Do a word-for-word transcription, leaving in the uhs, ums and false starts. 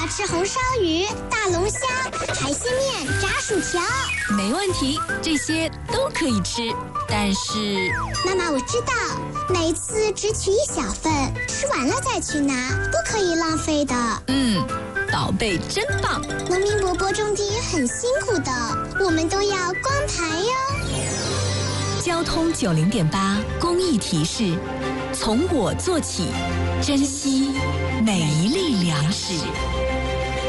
吃红烧鱼、大龙虾、海鲜面、炸薯条。 没问题，这些都可以吃。但是， 妈妈，我知道，每次只取一小份，吃完了再去拿，不可以浪费的。 嗯，宝贝真棒。 农民伯伯种地也很辛苦的，我们都要光盘哟。 交通九零点八公益提示：从我做起，珍惜每一粒粮食。